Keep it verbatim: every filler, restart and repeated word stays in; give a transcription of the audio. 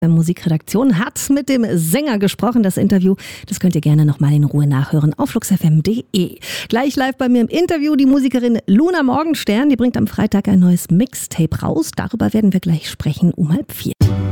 Musikredaktion hat mit dem Sänger gesprochen. Das Interview, das könnt ihr gerne nochmal in Ruhe nachhören auf flux f m punkt d e. Gleich live bei mir im Interview die Musikerin Luna Morgenstern. Die bringt am Freitag ein neues Mixtape raus. Darüber werden wir gleich sprechen um halb vier.